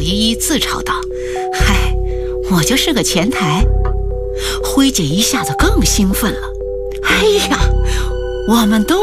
依依自嘲道：“嗨，我就是个前台。”辉姐一下子更兴奋了：“哎呀，我们都